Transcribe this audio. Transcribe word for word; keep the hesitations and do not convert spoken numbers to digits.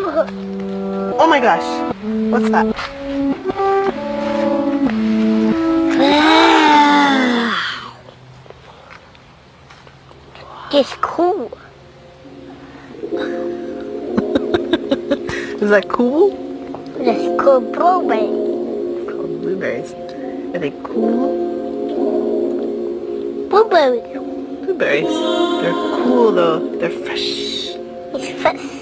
Oh my gosh. What's that? It's cool. Is that cool? It's cool blueberry. It's called blueberries. Are they cool? Blueberry. Blueberries. They're cool though. They're fresh. It's fresh.